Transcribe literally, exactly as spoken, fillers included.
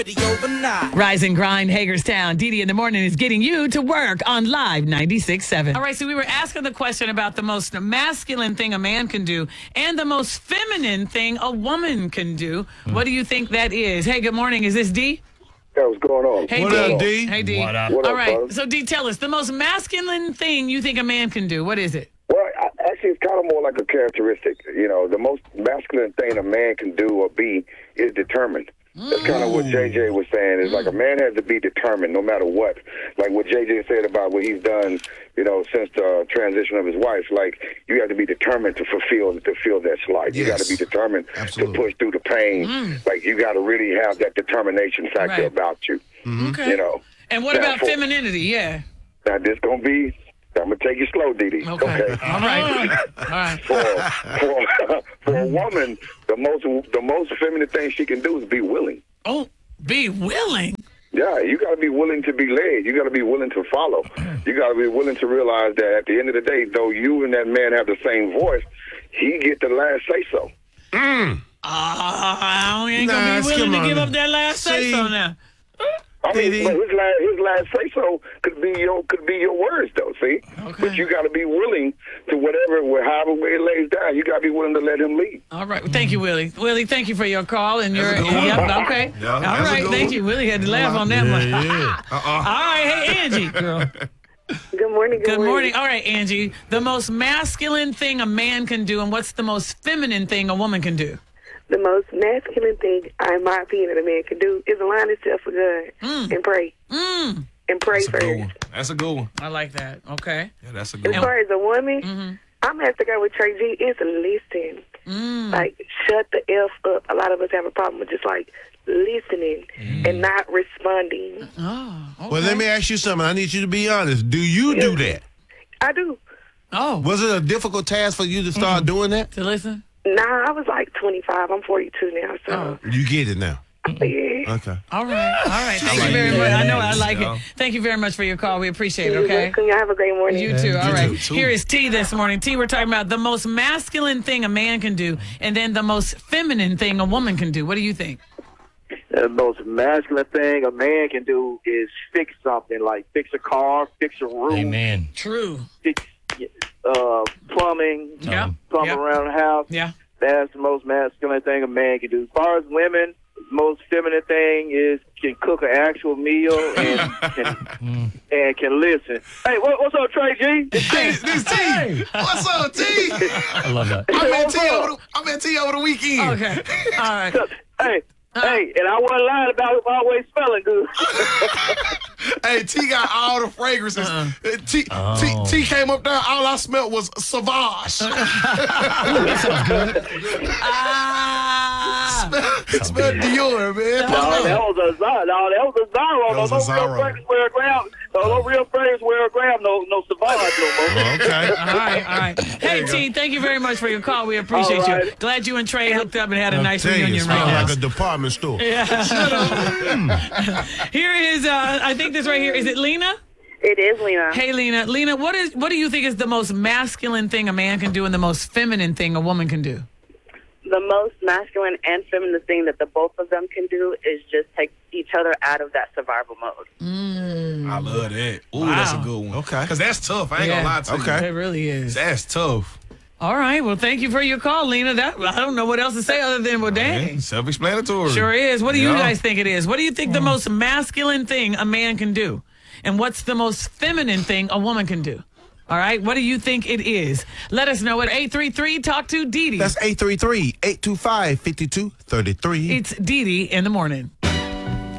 Rise and grind, Hagerstown. Dee Dee in the morning is getting you to work on Live ninety-six point seven. All right, so we were asking the question about the most masculine thing a man can do and the most feminine thing a woman can do. Mm. What do you think that is? Hey, good morning. Is this Dee? Yeah, what's going on? Hey, what D. up, D? Hey, D. What up? What All up, right, brother? so D, tell us, the most masculine thing you think a man can do, what is it? Well, I, actually, it's kind of more like a characteristic. You know, the most masculine thing a man can do or be is determined. That's kind of what J J was saying. It's like a man has to be determined no matter what. Like what J J said about what he's done, you know, since the transition of his wife. Like, you have to be determined to fulfill to feel that slight. You Yes. got to be determined Absolutely. to push through the pain. Mm. Like, you got to really have that determination factor Right. about you. Okay. You know. And what Now, about for- femininity? Yeah. Now, this going to be, I'm going to take you slow, Dee Dee. Okay. All right. All right. for for, for a woman, the most the most feminine thing she can do is be willing. Oh, be willing. Yeah, you got to be willing to be led. You got to be willing to follow. You got to be willing to realize that at the end of the day, though you and that man have the same voice, he get the last say so. Mm. Ah, I ain't Nah, gonna be willing come to on. give up that last say See? so now. I mean, Dee Dee. but his last his last say so could be your could be your words though. See, Okay. but you got to be willing to whatever, however way it lays down. You got to be willing to let him lead. All right. Well, thank you, Willie. Willie, thank you for your call and your. That's a good one. Yep. Okay. Yeah, All that's a right. good Thank one. you, Willie. Had to laugh on that one. Uh-uh. All right. Hey, Angie. Girl. Good morning. Good, Good morning. All right, Angie. The most masculine thing a man can do, and what's the most feminine thing a woman can do? The most masculine thing, in my opinion, a man can do is align himself with God Mm. and pray. Mm. And pray That's a good first. one. That's a good one. I like that. Okay. Yeah, that's a good As one. far as a woman, Mm-hmm. I'm going to have to go with Trey G. It's listen. Mm. Like, shut the F up. A lot of us have a problem with just, like, listening and not responding. Oh. Okay. Well, let me ask you something. I need you to be honest. Do you do that? I do. Oh. Was it a difficult task for you to start doing that? To listen. Nah, I was like twenty-five. I'm forty-two now, so You get it now. yeah. Okay. All right. All right. Thank like you very it. much. I know I like Yeah. it. Thank you very much for your call. We appreciate it. You're Okay. welcome. Y'all have a great morning. You too. All You right. too, too. Here is T this morning. T, we're talking about the most masculine thing a man can do, and then the most feminine thing a woman can do. What do you think? The most masculine thing a man can do is fix something, like fix a car, fix a roof, Amen. True. fix uh, plumbing, Yeah. plumb Yeah. around the house. Yeah. That's the most masculine thing a man can do. As far as women, the most feminine thing is can cook an actual meal and can, and can listen. Hey, what, what's up, Trey G? It's Hey, T. this T. What's up, T? I love that. I met What's T up? over the, I met T over the weekend. Okay. All right. Hey, hey, and I wasn't lying about it always smelling good. Hey, T got all the fragrances. Uh, T, Oh. T, T came up there, all I smelled was Sauvage. Ah. Smell Dior, man. No, that was a Zara. No, that was a Zara. That was no, a no Zara. real fragrance wear a gram. No, no real fragrance wear a gram. No, no Savage no more. Okay. All right, all right. Hey, T, thank you very much for your call. We appreciate All you. right. Glad you and Trey hooked up and had a nice Tell you, it reunion smelled right now. like a department store. Here is, uh, I think this right here, is it Lena? It is, Lena. Hey, Lena. Lena, what is what do you think is the most masculine thing a man can do and the most feminine thing a woman can do? The most masculine and feminine thing that the both of them can do is just take each other out of that survival mode. I love that. Ooh, Wow. that's a good one. Okay. Because that's tough. I ain't Yeah. gonna lie to you. It really is. That's tough. All right. Well, thank you for your call, Lena. That I don't know what else to say other than, well, dang. Self-explanatory. Sure is. What do you Yeah. guys think it is? What do you think the most masculine thing a man can do? And what's the most feminine thing a woman can do? All right. What do you think it is? Let us know at eight three three talk to Dee Dee. That's eight three three, eight two five, five two three three. It's Dee Dee in the morning.